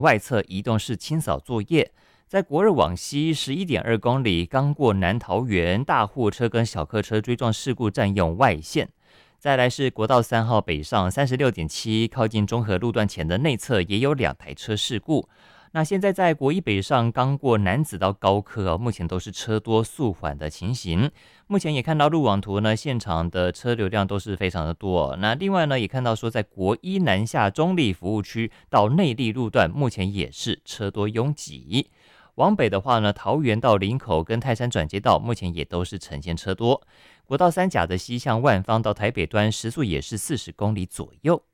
外侧移动式清扫作业。在国二往西11.2公里，刚过南桃园，大货车跟小客车追撞事故占用外线。再来是国道3号北上36.7，靠近中和路段前的内侧也有2台车事故。那现在在国一北上刚过楠梓到高科目前都是车多速缓的情形。目前也看到路网图呢，现场的车流量都是非常的多。那另外呢，也看到说在国一南下中立服务区到内壢路段，目前也是车多拥挤。往北的话呢，桃园到林口跟泰山转接道目前也都是呈现车多。国道3甲的西向万方到台北端时速也是40公里左右。